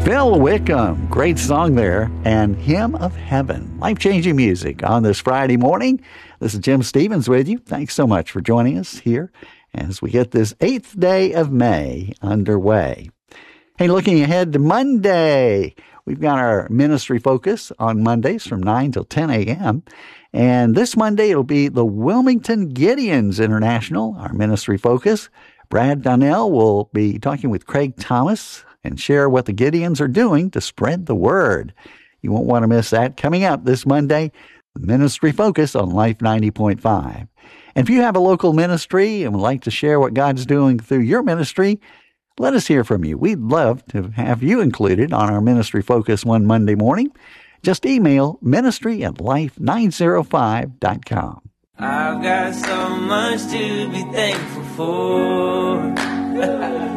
Bill Wickham, great song there, and Hymn of Heaven. Life-changing music on this Friday morning. This is Jim Stevens with you. Thanks so much for joining us here as we get this 8th day of May underway. Hey, looking ahead to Monday, we've got our ministry focus on Mondays from 9 till 10 a.m., and this Monday it'll be the Wilmington Gideons International, our ministry focus. Brad Donnell will be talking with Craig Thomas and share what the Gideons are doing to spread the word. You won't want to miss that. Coming up this Monday, the ministry focus on Life 90.5. And if you have a local ministry and would like to share what God's doing through your ministry, let us hear from you. We'd love to have you included on our ministry focus one Monday morning. Just email ministry@life905.com. I've got so much to be thankful for.